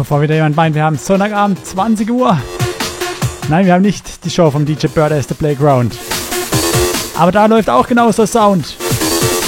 bevor wieder jemand meint, wir haben Sonntagabend 20 Uhr. Nein, wir haben nicht die Show vom DJ Bird as the Playground. Aber da läuft auch genauso Sound.